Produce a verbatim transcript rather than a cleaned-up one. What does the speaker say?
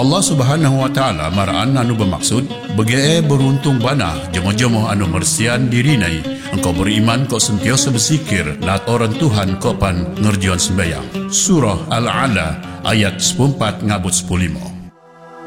Allah Subhanahu wa taala maraan anu bermaksud bege beruntung bana jemo-jemo anu mersian dirinai engkau beriman kau sentiasa bersikir lat orang Tuhan kau pan ngerjian sembayang. Surah Al-Ala ayat sepuluh empat ngabut sepuluh lima.